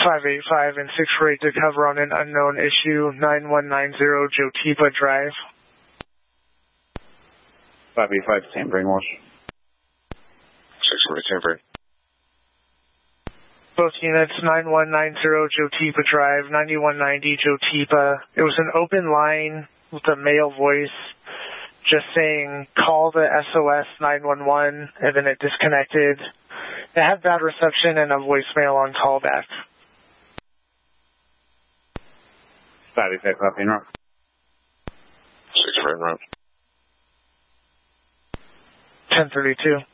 585 and 648 to cover on an unknown issue, 9190 Jotipa Drive. 585, tampering wash. 648 tampering. Both units, 9190 Jotipa Drive, 9190 Jotipa. It was an open line with a male voice just saying, call the SOS 911, and then it disconnected. It had bad reception and a voicemail on callback. 585, copy and route. 648 route. 1032.